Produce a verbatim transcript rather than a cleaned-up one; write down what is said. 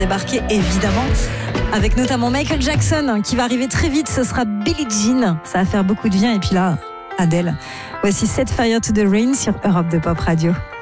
Débarquer évidemment avec notamment Michael Jackson qui va arriver très vite, ce sera Billie Jean, ça va faire beaucoup de bien et puis là Adèle. Voici Set Fire to the Rain sur Europe de Pop Radio.